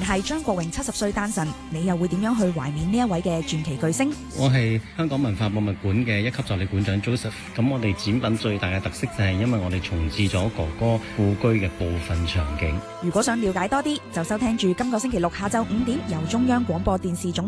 係張國榮70歲誕辰，你又會點樣去懷緬呢一位嘅傳奇巨星？ 我係香港文化博物館嘅一級助理館長 Joseph。咁我哋展品最大嘅特色就係因為我哋重置咗哥哥故居嘅部分場景。 如果想了解多啲，就收聽住今個星期六下晝5點由中央廣播電視總